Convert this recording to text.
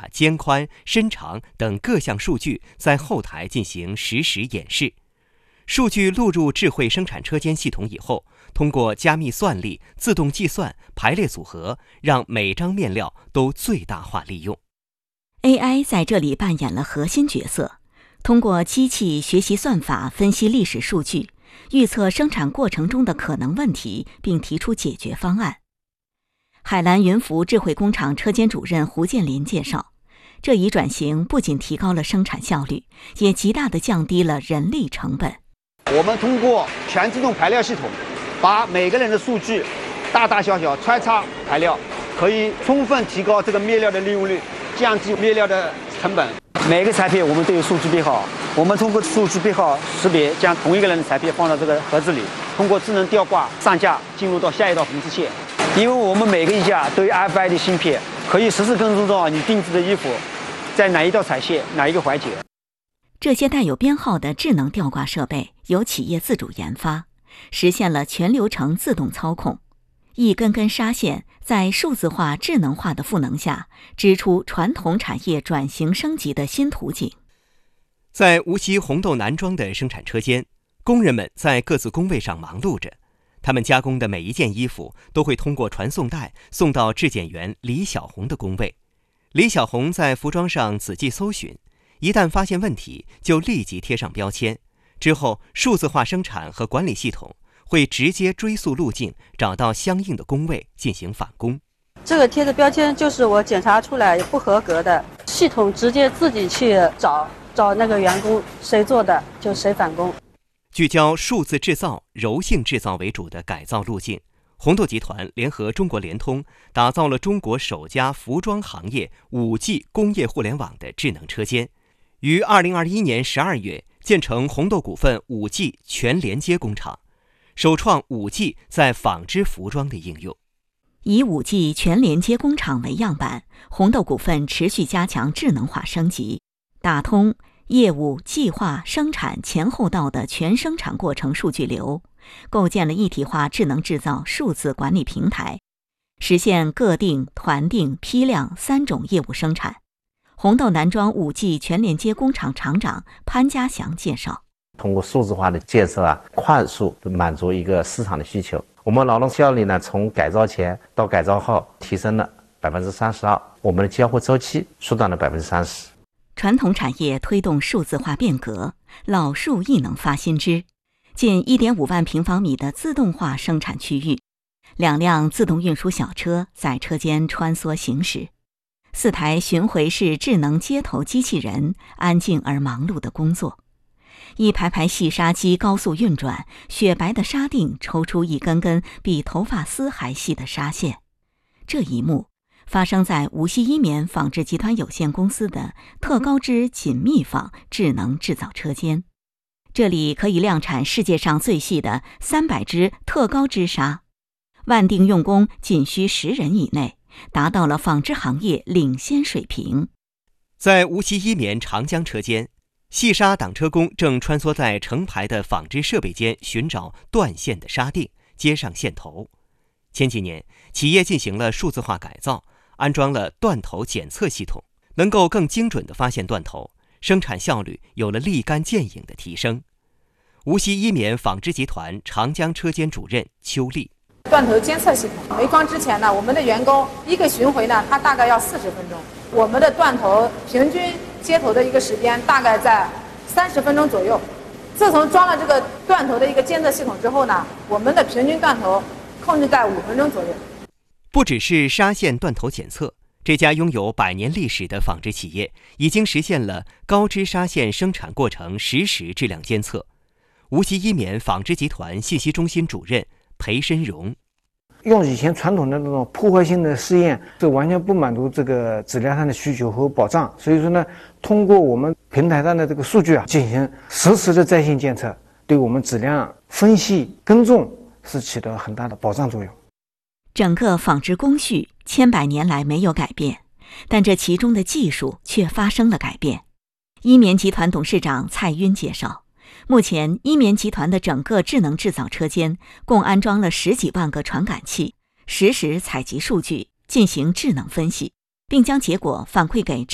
把肩宽、身长等各项数据在后台进行实时演示。数据录入智慧生产车间系统以后，通过加密算力、自动计算、排列组合，让每张面料都最大化利用。 AI 在这里扮演了核心角色，通过机器学习算法分析历史数据，预测生产过程中的可能问题，并提出解决方案。海蓝云浮智慧工厂车间主任胡建林介绍，这一转型不仅提高了生产效率，也极大地降低了人力成本。 我们通过全自动排料系统，把每个人的数据大大小小穿插排料，可以充分提高这个面料的利用率，降低面料的成本。每个裁片我们都有数据编号，我们通过数据编号识别，将同一个人的裁片放到这个盒子里，通过智能吊挂上架，进入到下一道缝制线。因为我们每个衣架都有 RFID 芯片，可以14分钟中你定制的衣服在哪一道裁线、哪一个环节。 这些带有编号的智能吊挂设备由企业自主研发，实现了全流程自动操控。一根根纱线在数字化、智能化的赋能下，织出传统产业转型升级的新图景。 在无锡红豆男装的生产车间，工人们在各自工位上忙碌着。他们加工的每一件衣服都会通过传送带送到质检员李小红的工位。李小红在服装上仔细搜寻，一旦发现问题，就立即贴上标签。之后，数字化生产和管理系统会直接追溯路径，找到相应的工位进行返工。 这个贴的标签就是我检查出来不合格的，系统直接自己去找那个员工，谁做的就谁返工。 聚焦数字制造、柔性制造为主的改造路径，红豆集团联合中国联通，打造了中国首家服装行业 5G 工业互联网的智能车间，于2021年12月建成红豆股份 5G 全连接工厂，首创 5G 在纺织服装的应用。 以 5G 全连接工厂为样板，红豆股份持续加强智能化升级，打通业务、计划、生产前后道的全生产过程数据流，构建了一体化智能制造数字管理平台，实现个定、团定、批量3种业务生产。红豆男装 5G 全连接工厂厂长潘家祥介绍， 通过数字化的建设快速满足一个市场的需求。我们劳动效率呢，从改造前到改造后提升了32%，我们的交货周期缩短了30%。 传统产业推动数字化变革，老树亦能发新枝。近1.5万平方米的自动化生产区域，2辆自动运输小车在车间穿梭行驶，4台巡回式智能接头机器人安静而忙碌地工作，一排排细纱机高速运转，雪白的纱锭抽出一根根比头发丝还细的纱线。这一幕发生在无锡一棉纺织集团有限公司的特高织紧密纺智能制造车间，这里可以量产世界上最细的300支特高织纱，万定用工仅需10人以内，达到了纺织行业领先水平。 在无锡一棉长江车间，细纱挡车工正穿梭在成排的纺织设备间，寻找断线的纱锭，接上线头。前几年，企业进行了数字化改造，安装了断头检测系统，能够更精准地发现断头，生产效率有了立竿见影的提升。无锡一棉纺织集团长江车间主任邱丽， 断头监测系统没装之前呢，我们的员工一个巡回呢，他大概要40分钟，我们的断头平均接头的一个时间大概在30分钟左右。自从装了这个断头的一个监测系统之后呢，我们的平均断头控制在5分钟左右。 不只是纱线断头检测，这家拥有100年历史的纺织企业已经实现了高织纱线生产过程实时质量监测。无锡一棉纺织集团信息中心主任裴申荣， 用以前传统的那种破坏性的试验，这完全不满足这个质量上的需求和保障。所以说呢，通过我们平台上的这个数据进行实时的在线监测，对我们质量分析跟踪是起到很大的保障作用。 整个纺织工序千百年来没有改变，但这其中的技术却发生了改变。一棉集团董事长蔡晕介绍，目前一棉集团的整个智能制造车间共安装了10几万个传感器，实时采集数据，进行智能分析，并将结果反馈给